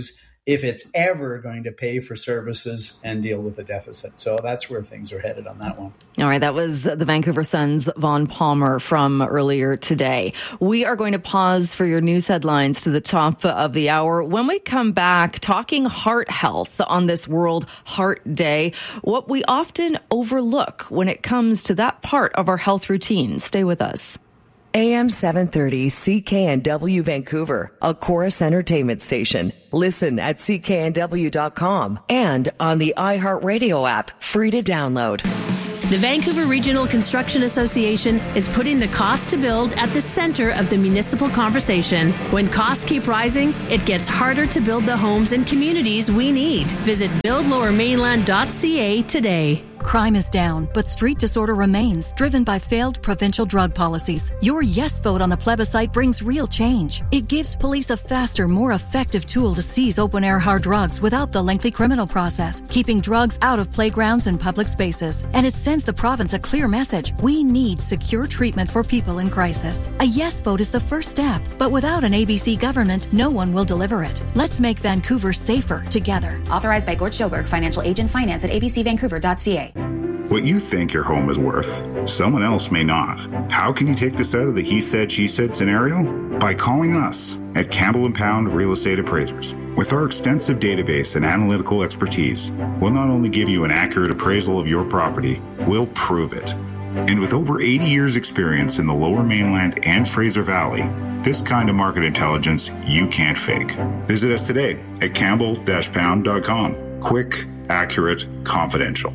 if it's ever going to pay for services and deal with the deficit. So that's where things are headed on that one. All right, that was the Vancouver Sun's Vaughn Palmer from earlier today. We are going to pause for your news headlines to the top of the hour. When we come back, talking heart health on this World Heart Day, what we often overlook when it comes to that part of our health routine. Stay with us. A M seven thirty C K N W Vancouver, a Chorus Entertainment station. Listen at C K N W dot com and on the iHeartRadio app, free to download. The Vancouver Regional Construction Association is putting the cost to build at the center of the municipal conversation. When costs keep rising, it gets harder to build the homes and communities we need. Visit build lower mainland dot c a today. Crime is down, but street disorder remains, driven by failed provincial drug policies. Your yes vote on the plebiscite brings real change. It gives police a faster, more effective tool to seize open-air hard drugs without the lengthy criminal process, keeping drugs out of playgrounds and public spaces. And it sends the province a clear message. We need secure treatment for people in crisis. A yes vote is the first step, but without an A B C government, no one will deliver it. Let's make Vancouver safer together. Authorized by Gord Schoberg, financial agent, finance at a b c vancouver dot c a. What you think your home is worth, someone else may not. How can you take this out of the he said, she said scenario? By calling us at Campbell and Pound Real Estate Appraisers. With our extensive database and analytical expertise, we'll not only give you an accurate appraisal of your property, we'll prove it. And with over eighty years experience in the Lower Mainland and Fraser Valley, this kind of market intelligence you can't fake. Visit us today at campbell dash pound dot com. Quick, accurate, confidential.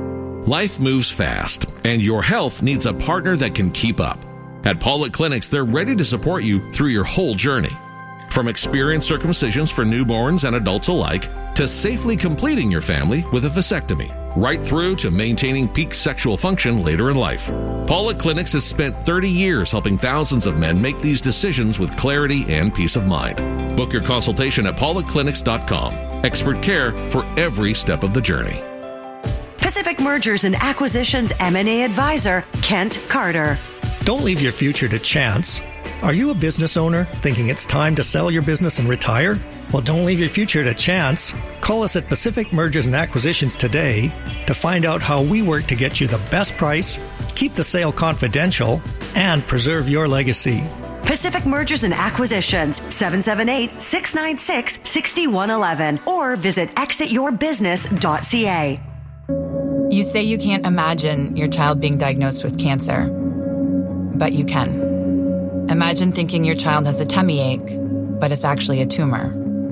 Life moves fast, and your health needs a partner that can keep up. At Pollock Clinics, they're ready to support you through your whole journey. From experienced circumcisions for newborns and adults alike, to safely completing your family with a vasectomy, right through to maintaining peak sexual function later in life. Pollock Clinics has spent thirty years helping thousands of men make these decisions with clarity and peace of mind. Book your consultation at pollock clinics dot com. Expert care for every step of the journey. Pacific Mergers and Acquisitions M and A advisor, Kent Carter. Don't leave your future to chance. Are you a business owner thinking it's time to sell your business and retire? Well, don't leave your future to chance. Call us at Pacific Mergers and Acquisitions today to find out how we work to get you the best price, keep the sale confidential, and preserve your legacy. Pacific Mergers and Acquisitions, seven seven eight, six nine six, six one one one, or visit exit your business dot c a. You say you can't imagine your child being diagnosed with cancer, but you can. Imagine thinking your child has a tummy ache, but it's actually a tumor.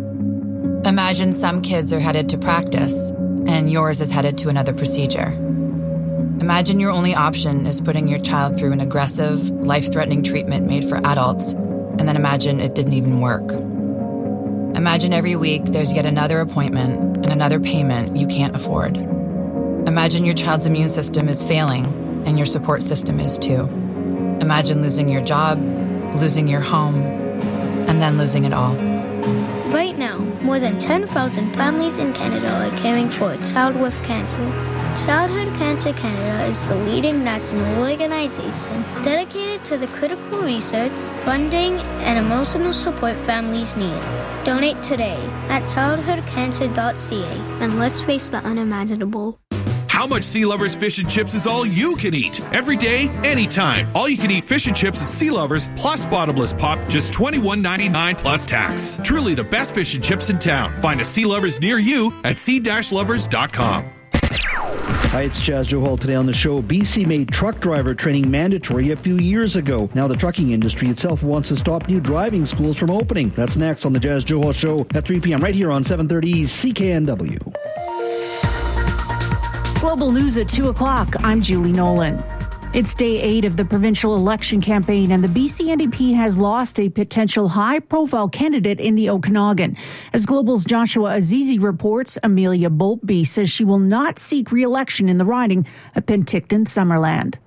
Imagine some kids are headed to practice, and yours is headed to another procedure. Imagine your only option is putting your child through an aggressive, life-threatening treatment made for adults, and then imagine it didn't even work. Imagine every week there's yet another appointment and another payment you can't afford. Imagine your child's immune system is failing, and your support system is too. Imagine losing your job, losing your home, and then losing it all. Right now, more than ten thousand families in Canada are caring for a child with cancer. Childhood Cancer Canada is the leading national organization dedicated to the critical research, funding, and emotional support families need. Donate today at childhood cancer dot c a and let's face the unimaginable. How much Sea Lovers Fish and Chips is all you can eat? Every day, anytime. All you can eat fish and chips at Sea Lovers plus bottomless pop, just twenty-one ninety-nine plus tax. Truly the best fish and chips in town. Find a Sea Lovers near you at sea lovers dot com. Hi, it's Chaz Johal. Today on the show, B C made truck driver training mandatory a few years ago. Now the trucking industry itself wants to stop new driving schools from opening. That's next on the Chaz Johal Show at three p.m. right here on seven thirty C K N W. Global News at two o'clock. I'm Julie Nolan. It's day eight of the provincial election campaign, and the B C N D P has lost a potential high-profile candidate in the Okanagan. As Global's Joshua Azizi reports, Amelia Boltby says she will not seek re-election in the riding of Penticton-Summerland.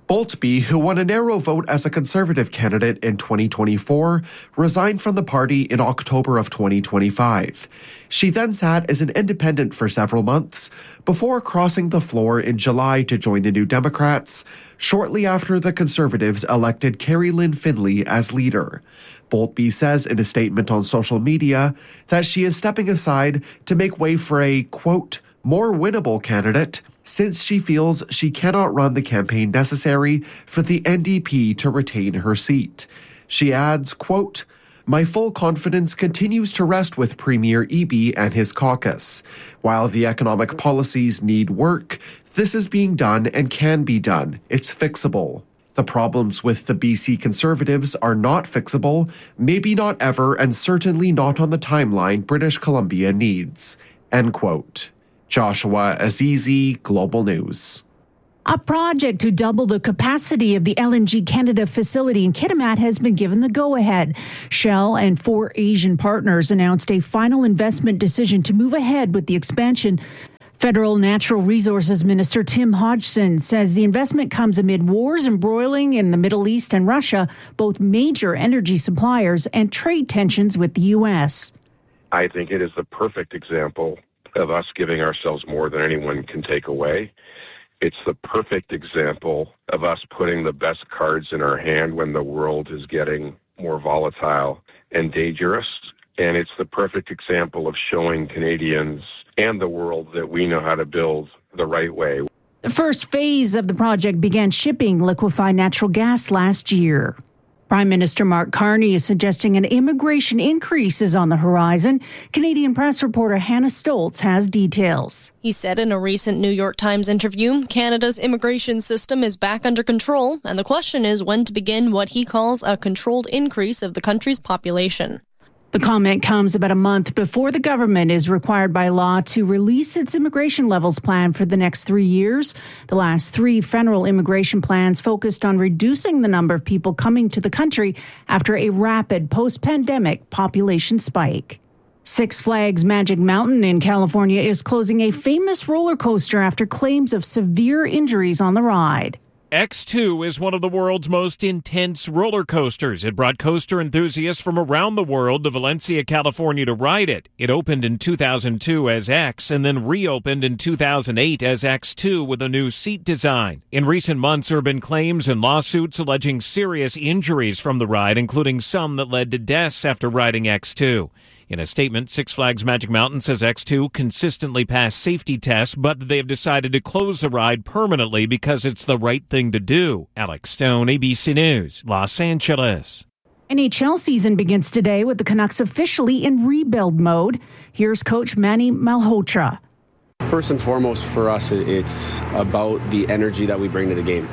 Boltby, who won a narrow vote as a Conservative candidate in twenty twenty-four, resigned from the party in October of twenty twenty-five. She then sat as an independent for several months before crossing the floor in July to join the New Democrats, shortly after the Conservatives elected Carrie Lynn Finley as leader. Boltby says in a statement on social media that she is stepping aside to make way for a, quote, more winnable candidate, since she feels she cannot run the campaign necessary for the N D P to retain her seat. She adds, quote, my full confidence continues to rest with Premier Eby and his caucus. While the economic policies need work, this is being done and can be done. It's fixable. The problems with the B C Conservatives are not fixable, maybe not ever, and certainly not on the timeline British Columbia needs. End quote. Joshua Azizi, Global News. A project to double the capacity of the L N G Canada facility in Kitimat has been given the go-ahead. Shell and four Asian partners announced a final investment decision to move ahead with the expansion. Federal Natural Resources Minister Tim Hodgson says the investment comes amid wars embroiling in the Middle East and Russia, both major energy suppliers, and trade tensions with the U S. I think it is the perfect example of us giving ourselves more than anyone can take away. It's the perfect example of us putting the best cards in our hand when the world is getting more volatile and dangerous. And it's the perfect example of showing Canadians and the world that we know how to build the right way. The first phase of the project began shipping liquefied natural gas last year. Prime Minister Mark Carney is suggesting an immigration increase is on the horizon. Canadian press reporter Hannah Stoltz has details. He said in a recent New York Times interview, Canada's immigration system is back under control, and the question is when to begin what he calls a controlled increase of the country's population. The comment comes about a month before the government is required by law to release its immigration levels plan for the next three years. The last three federal immigration plans focused on reducing the number of people coming to the country after a rapid post-pandemic population spike. Six Flags Magic Mountain in California is closing a famous roller coaster after claims of severe injuries on the ride. X two is one of the world's most intense roller coasters. It brought coaster enthusiasts from around the world to Valencia, California to ride it. It opened in two thousand two as X and then reopened in two thousand eight as X two with a new seat design. In recent months, there have been claims and lawsuits alleging serious injuries from the ride, including some that led to deaths after riding X two. In a statement, Six Flags Magic Mountain says X two consistently passed safety tests, but they have decided to close the ride permanently because it's the right thing to do. Alex Stone, A B C News, Los Angeles. N H L season begins today with the Canucks officially in rebuild mode. Here's coach Manny Malhotra. First and foremost for us, it's about the energy that we bring to the game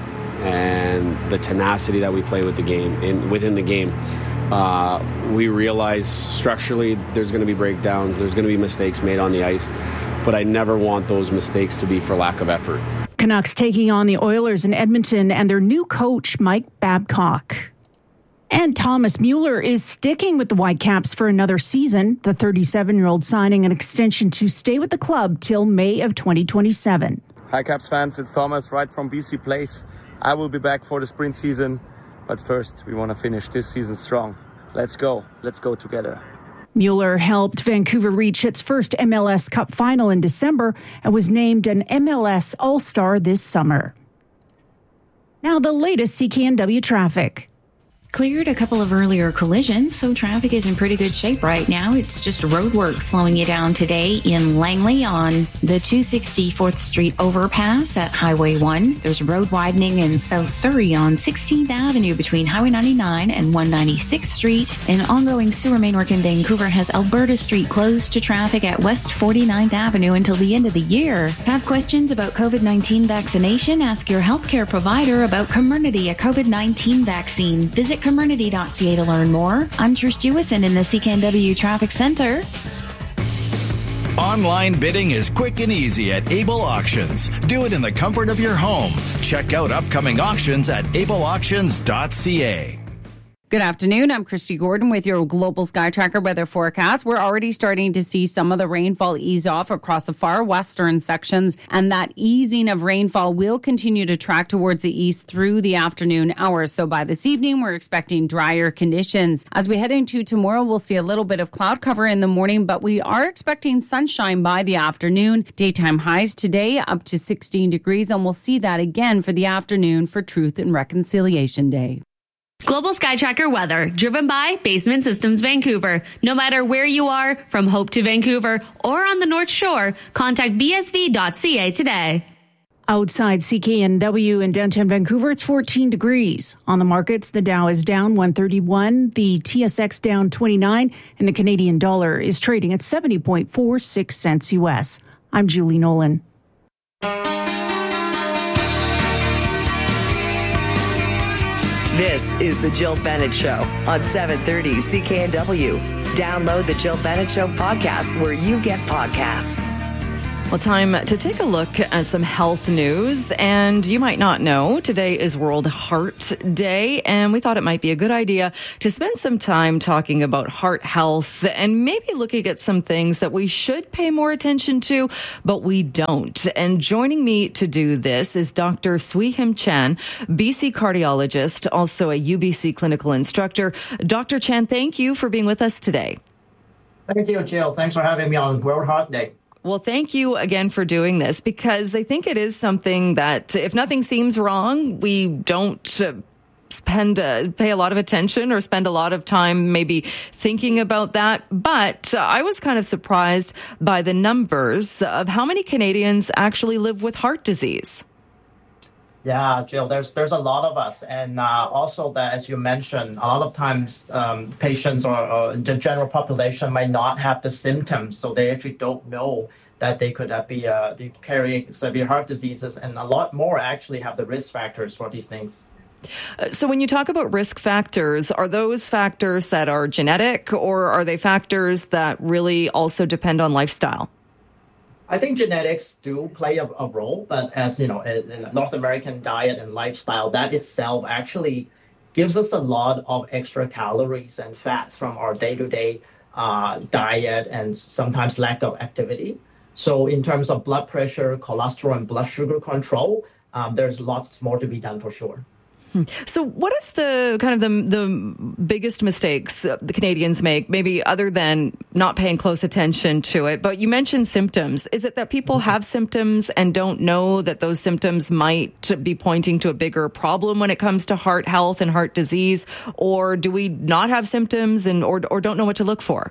and the tenacity that we play with the game in within the game. Uh, we realize structurally there's going to be breakdowns, there's going to be mistakes made on the ice, but I never want those mistakes to be for lack of effort. Canucks taking on the Oilers in Edmonton and their new coach, Mike Babcock. And Thomas Mueller is sticking with the Whitecaps for another season. The thirty-seven-year-old signing an extension to stay with the club till May of twenty twenty-seven. Hi Caps fans, it's Thomas right from B C Place. I will be back for the sprint season. But first, we want to finish this season strong. Let's go. Let's go together. Mueller helped Vancouver reach its first M L S Cup final in December and was named an M L S All-Star this summer. Now the latest C K N W traffic. Cleared a couple of earlier collisions, so traffic is in pretty good shape right now. It's just road work slowing you down today in Langley on the two sixty-fourth Street overpass at Highway one. There's road widening in South Surrey on sixteenth Avenue between Highway ninety-nine and one ninety-sixth Street. And ongoing sewer main work in Vancouver has Alberta Street closed to traffic at West forty-ninth Avenue until the end of the year. Have questions about COVID nineteen vaccination? Ask your healthcare provider about Comirnaty, a COVID nineteen vaccine. Visit Comirnaty dot c a to learn more. I'm Trish Jewison in the C K N W Traffic Center. Online bidding is quick and easy at Able Auctions. Do it in the comfort of your home. Check out upcoming auctions at able auctions dot c a. Good afternoon. I'm Christy Gordon with your Global Sky Tracker weather forecast. We're already starting to see some of the rainfall ease off across the far western sections, and that easing of rainfall will continue to track towards the east through the afternoon hours. So by this evening, we're expecting drier conditions. As we head into tomorrow, we'll see a little bit of cloud cover in the morning, but we are expecting sunshine by the afternoon. Daytime highs today up to sixteen degrees, and we'll see that again for the afternoon for Truth and Reconciliation Day. Global Sky Tracker weather, driven by Basement Systems Vancouver. No matter where you are, from Hope to Vancouver or on the North Shore, contact b s v dot c a today. Outside C K N W in downtown Vancouver, it's fourteen degrees. On the markets, the Dow is down one thirty-one, the T S X down twenty-nine, and the Canadian dollar is trading at seventy point four six cents U S. I'm Julie Nolan. This is the Jill Bennett Show on seven thirty C K N W. Download the Jill Bennett Show podcast where you get podcasts. Well, time to take a look at some health news. And you might not know, today is World Heart Day, and we thought it might be a good idea to spend some time talking about heart health and maybe looking at some things that we should pay more attention to, but we don't. And joining me to do this is Doctor Swee-Him Chan, B C cardiologist, also a U B C clinical instructor. Doctor Chan, thank you for being with us today. Thank you, Jill. Thanks for having me on World Heart Day. Well, thank you again for doing this, because I think it is something that if nothing seems wrong, we don't uh, spend uh, pay a lot of attention or spend a lot of time maybe thinking about that. But uh, I was kind of surprised by the numbers of how many Canadians actually live with heart disease. Yeah, Jill, there's there's a lot of us. And uh, also that, as you mentioned, a lot of times um, patients or, or the general population might not have the symptoms, so they actually don't know that they could uh, be uh, they carry severe heart diseases, and a lot more actually have the risk factors for these things. Uh, so when you talk about risk factors, are those factors that are genetic, or are they factors that really also depend on lifestyle? I think genetics do play a, a role, but as you know, in, in North American diet and lifestyle, that itself actually gives us a lot of extra calories and fats from our day-to-day uh, diet and sometimes lack of activity. So in terms of blood pressure, cholesterol, and blood sugar control, um, there's lots more to be done for sure. So what is the kind of the the biggest mistakes the Canadians make, maybe other than not paying close attention to it? But you mentioned symptoms. Is it that people have symptoms and don't know that those symptoms might be pointing to a bigger problem when it comes to heart health and heart disease? Or do we not have symptoms and or or don't know what to look for?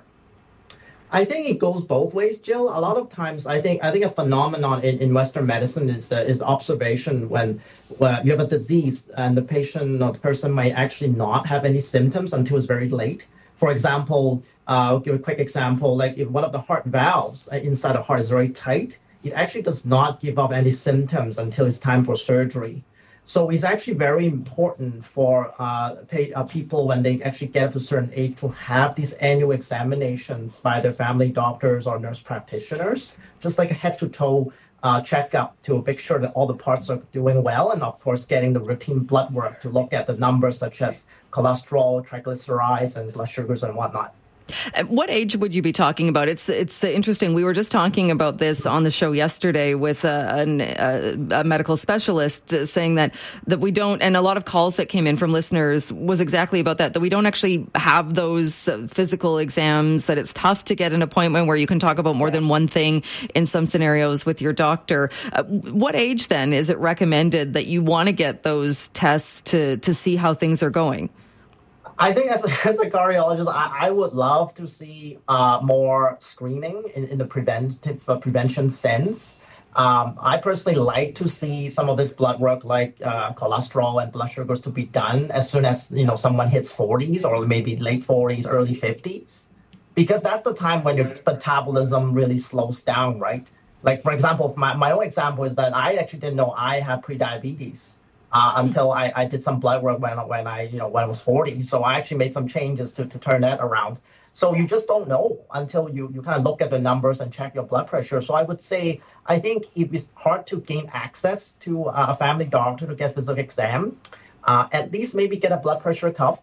I think it goes both ways, Jill. A lot of times, I think I think a phenomenon in, in Western medicine is uh, is observation when uh, you have a disease and the patient or the person might actually not have any symptoms until it's very late. For example, uh, I'll give a quick example. Like if one of the heart valves inside the heart is very tight, it actually does not give off any symptoms until it's time for surgery. So it's actually very important for uh, pay, uh, people when they actually get up to a certain age to have these annual examinations by their family doctors or nurse practitioners, just like a head-to-toe uh, checkup to make sure that all the parts are doing well, and of course getting the routine blood work to look at the numbers such as cholesterol, triglycerides, and blood sugars and whatnot. At what age would you be talking about? It's it's interesting. We were just talking about this on the show yesterday with a, a, a medical specialist saying that that we don't, and a lot of calls that came in from listeners was exactly about that, that we don't actually have those physical exams, that it's tough to get an appointment where you can talk about more than one thing in some scenarios with your doctor. Uh, what age then is it recommended that you want to get those tests to, to see how things are going? I think as a, as a cardiologist, I, I would love to see uh, more screening in, in the preventive uh, prevention sense. Um, I personally like to see some of this blood work, like uh, cholesterol and blood sugars, to be done as soon as you know someone hits forties or maybe late forties, early fifties, because that's the time when your metabolism really slows down, right? Like for example, my my own example is that I actually didn't know I had prediabetes. Uh, until I, I did some blood work when when I you know when I was forty, so I actually made some changes to, to turn that around. So you just don't know until you, you kind of look at the numbers and check your blood pressure. So I would say I think if it's hard to gain access to uh, a family doctor to get physical exam, uh, at least maybe get a blood pressure cuff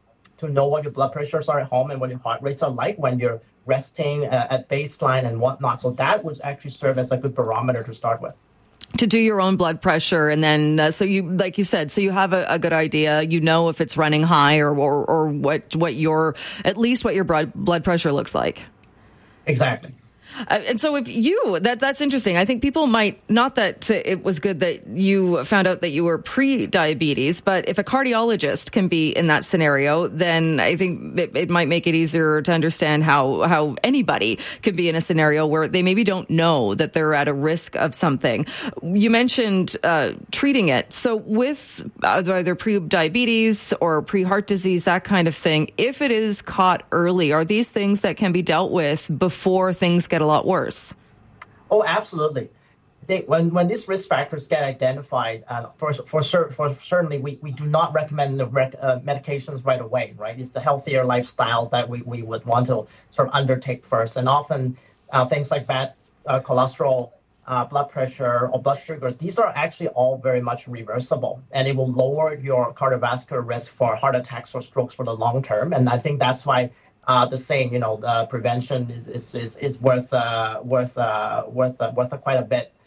to know what your blood pressures are at home and what your heart rates are like when you're resting uh, at baseline and whatnot. So that would actually serve as a good barometer to start with. To do your own blood pressure, and then uh, so you, like you said, so you have a, a good idea. You know if it's running high or or, or what what your at least what your blood blood pressure looks like. Exactly. Uh, and so if you, that that's interesting. I think people might, not that it was good that you found out that you were pre-diabetes, but if a cardiologist can be in that scenario, then I think it, it might make it easier to understand how, how anybody could be in a scenario where they maybe don't know that they're at a risk of something. You mentioned uh, treating it. So with either pre-diabetes or pre-heart disease, that kind of thing, if it is caught early, are these things that can be dealt with before things get a lot worse? Oh, absolutely. They, when when these risk factors get identified, uh, for for, cer- for certainly we, we do not recommend the rec- uh, medications right away. Right, it's the healthier lifestyles that we, we would want to sort of undertake first, and often uh, things like bad uh, cholesterol, uh, blood pressure, or blood sugars. These are actually all very much reversible, and it will lower your cardiovascular risk for heart attacks or strokes for the long term. And I think that's why. Uh, the saying, you know, uh, prevention is is is, is worth uh, worth uh, worth uh, worth uh, quite a bit